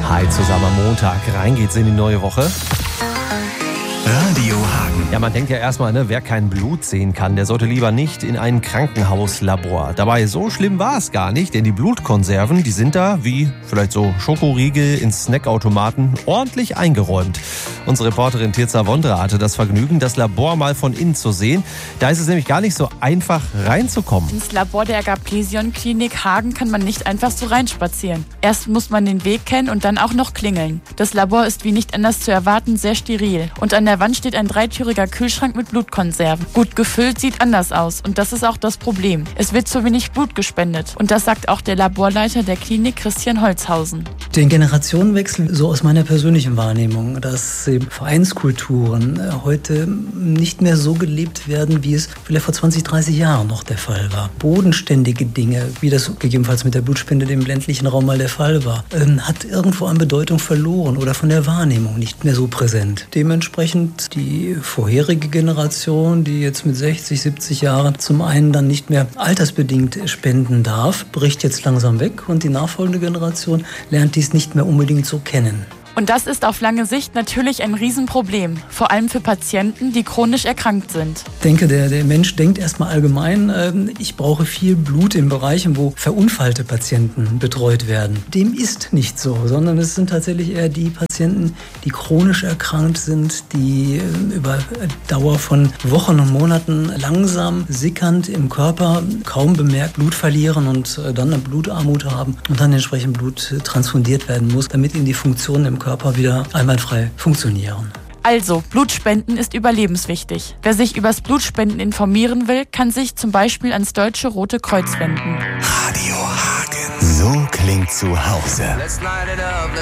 Hi zusammen am Montag. Rein geht's in die neue Woche. Radio Hagen. Ja, man denkt ja erstmal, wer kein Blut sehen kann, der sollte lieber nicht in ein Krankenhauslabor. Dabei, so schlimm war es gar nicht, denn die Blutkonserven, die sind da, wie vielleicht so Schokoriegel in Snackautomaten, ordentlich eingeräumt. Unsere Reporterin Tirza Wondra hatte das Vergnügen, das Labor mal von innen zu sehen. Da ist es nämlich gar nicht so einfach reinzukommen. Ins Labor der Agapesion-Klinik Hagen kann man nicht einfach so reinspazieren. Erst muss man den Weg kennen und dann auch noch klingeln. Das Labor ist wie nicht anders zu erwarten sehr steril. Und an der Wand steht ein 3-türiger Kühlschrank mit Blutkonserven. Gut gefüllt sieht anders aus und das ist auch das Problem. Es wird zu wenig Blut gespendet und das sagt auch der Laborleiter der Klinik Christian Holzhausen. Den Generationenwechsel, so aus meiner persönlichen Wahrnehmung, dass Vereinskulturen heute nicht mehr so gelebt werden, wie es vielleicht vor 20, 30 Jahren noch der Fall war. Bodenständige Dinge, wie das gegebenenfalls mit der Blutspende im ländlichen Raum mal der Fall war, hat irgendwo an Bedeutung verloren oder von der Wahrnehmung nicht mehr so präsent. Dementsprechend die vorherige Generation, die jetzt mit 60, 70 Jahren zum einen dann nicht mehr altersbedingt spenden darf, bricht jetzt langsam weg und die nachfolgende Generation lernt dies nicht mehr unbedingt so kennen. Und das ist auf lange Sicht natürlich ein Riesenproblem, vor allem für Patienten, die chronisch erkrankt sind. Ich denke, der Mensch denkt erstmal allgemein, ich brauche viel Blut in Bereichen, wo verunfallte Patienten betreut werden. Dem ist nicht so, sondern es sind tatsächlich eher die Patienten, die chronisch erkrankt sind, die über Dauer von Wochen und Monaten langsam sickernd im Körper kaum bemerkt Blut verlieren und dann eine Blutarmut haben und dann entsprechend Blut transfundiert werden muss, damit ihnen die Funktionen im Körper wieder einwandfrei funktionieren. Also, Blutspenden ist überlebenswichtig. Wer sich übers Blutspenden informieren will, kann sich zum Beispiel ans Deutsche Rote Kreuz wenden. Radio Hagen. So klingt zu Hause.